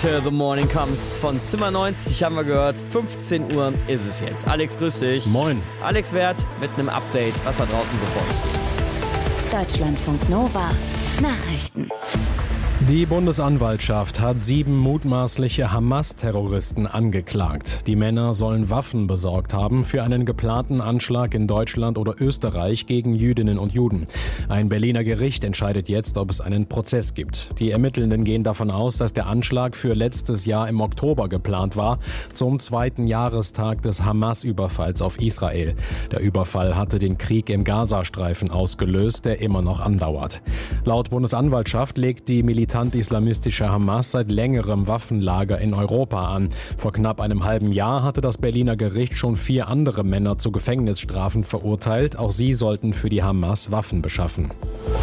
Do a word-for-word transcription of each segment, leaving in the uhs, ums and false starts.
Till the Morning Comes von Zimmer neunzig haben wir gehört. fünfzehn Uhr ist es jetzt. Alex, grüß dich. Moin. Alex Wert mit einem Update, was da draußen so vorgeht. Deutschlandfunk Nova Nachrichten. Die Bundesanwaltschaft hat sieben mutmaßliche Hamas-Terroristen angeklagt. Die Männer sollen Waffen besorgt haben für einen geplanten Anschlag in Deutschland oder Österreich gegen Jüdinnen und Juden. Ein Berliner Gericht entscheidet jetzt, ob es einen Prozess gibt. Die Ermittelnden gehen davon aus, dass der Anschlag für letztes Jahr im Oktober geplant war, zum zweiten Jahrestag des Hamas-Überfalls auf Israel. Der Überfall hatte den Krieg im Gazastreifen ausgelöst, der immer noch andauert. Laut Bundesanwaltschaft legt die Militär islamistische Hamas seit längerem Waffenlager in Europa an. Vor knapp einem halben Jahr hatte das Berliner Gericht schon vier andere Männer zu Gefängnisstrafen verurteilt. Auch sie sollten für die Hamas Waffen beschaffen.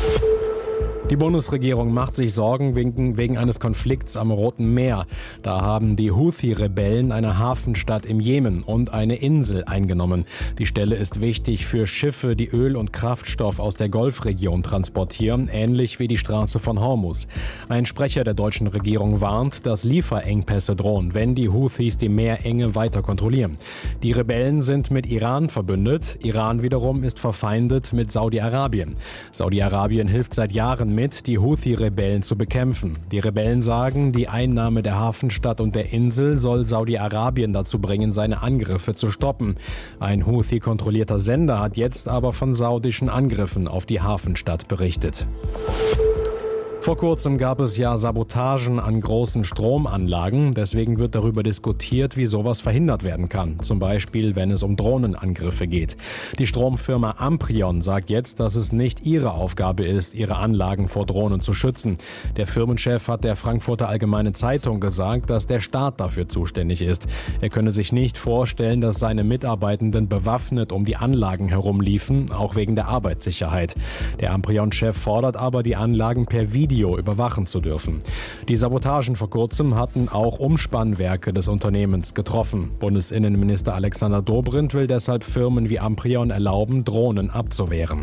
Die Bundesregierung macht sich Sorgen wegen, wegen eines Konflikts am Roten Meer. Da haben die Houthi-Rebellen eine Hafenstadt im Jemen und eine Insel eingenommen. Die Stelle ist wichtig für Schiffe, die Öl und Kraftstoff aus der Golfregion transportieren, ähnlich wie die Straße von Hormuz. Ein Sprecher der deutschen Regierung warnt, dass Lieferengpässe drohen, wenn die Houthis die Meerenge weiter kontrollieren. Die Rebellen sind mit Iran verbündet. Iran wiederum ist verfeindet mit Saudi-Arabien. Saudi-Arabien hilft seit Jahren mit, die Houthi-Rebellen zu bekämpfen. Die Rebellen sagen, die Einnahme der Hafenstadt und der Insel soll Saudi-Arabien dazu bringen, seine Angriffe zu stoppen. Ein Houthi-kontrollierter Sender hat jetzt aber von saudischen Angriffen auf die Hafenstadt berichtet. Vor kurzem gab es ja Sabotagen an großen Stromanlagen. Deswegen wird darüber diskutiert, wie sowas verhindert werden kann. Zum Beispiel, wenn es um Drohnenangriffe geht. Die Stromfirma Amprion sagt jetzt, dass es nicht ihre Aufgabe ist, ihre Anlagen vor Drohnen zu schützen. Der Firmenchef hat der Frankfurter Allgemeine Zeitung gesagt, dass der Staat dafür zuständig ist. Er könne sich nicht vorstellen, dass seine Mitarbeitenden bewaffnet um die Anlagen herumliefen, auch wegen der Arbeitssicherheit. Der Amprion-Chef fordert aber, die Anlagen per Video überwachen zu dürfen. Die Sabotagen vor kurzem hatten auch Umspannwerke des Unternehmens getroffen. Bundesinnenminister Alexander Dobrindt will deshalb Firmen wie Amprion erlauben, Drohnen abzuwehren.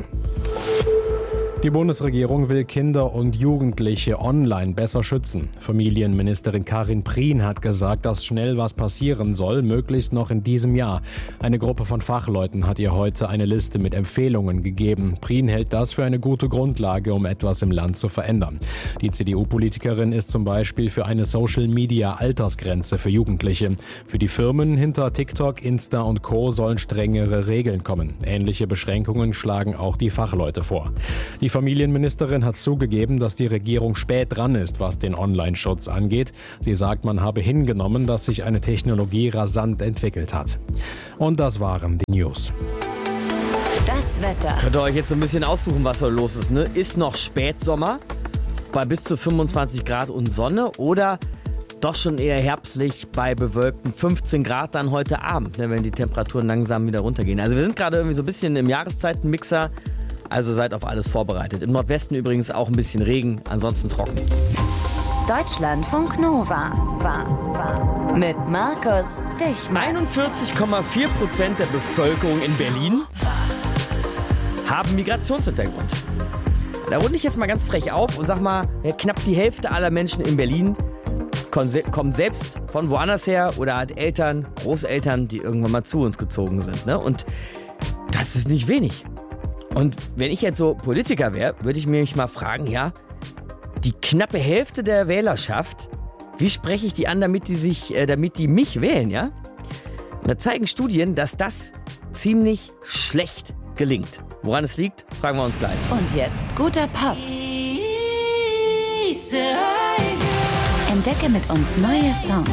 Die Bundesregierung will Kinder und Jugendliche online besser schützen. Familienministerin Karin Prien hat gesagt, dass schnell was passieren soll, möglichst noch in diesem Jahr. Eine Gruppe von Fachleuten hat ihr heute eine Liste mit Empfehlungen gegeben. Prien hält das für eine gute Grundlage, um etwas im Land zu verändern. Die C D U-Politikerin ist zum Beispiel für eine Social-Media-Altersgrenze für Jugendliche. Für die Firmen hinter TikTok, Insta und Co. sollen strengere Regeln kommen. Ähnliche Beschränkungen schlagen auch die Fachleute vor. Die Familienministerin hat zugegeben, dass die Regierung spät dran ist, was den Online-Schutz angeht. Sie sagt, man habe hingenommen, dass sich eine Technologie rasant entwickelt hat. Und das waren die News. Das Wetter. Könnt ihr euch jetzt so ein bisschen aussuchen, was so los ist, ne? Ist noch Spätsommer bei bis zu fünfundzwanzig Grad und Sonne oder doch schon eher herbstlich bei bewölkten fünfzehn Grad dann heute Abend, ne, wenn die Temperaturen langsam wieder runtergehen. Also wir sind gerade irgendwie so ein bisschen im Jahreszeitenmixer. Also seid auf alles vorbereitet. Im Nordwesten übrigens auch ein bisschen Regen, ansonsten trocken. Deutschlandfunk Nova. Mit Markus Dichmann. einundvierzig Komma vier Prozent der Bevölkerung in Berlin haben Migrationshintergrund. Da runde ich jetzt mal ganz frech auf und sag mal, knapp die Hälfte aller Menschen in Berlin kommt selbst von woanders her oder hat Eltern, Großeltern, die irgendwann mal zu uns gezogen sind. Ne? Und das ist nicht wenig. Und wenn ich jetzt so Politiker wäre, würde ich mich mal fragen, ja, die knappe Hälfte der Wählerschaft, wie spreche ich die an, damit die sich, äh, damit die mich wählen, ja? Und da zeigen Studien, dass das ziemlich schlecht gelingt. Woran es liegt, fragen wir uns gleich. Und jetzt guter Pop. Entdecke mit uns neue Songs.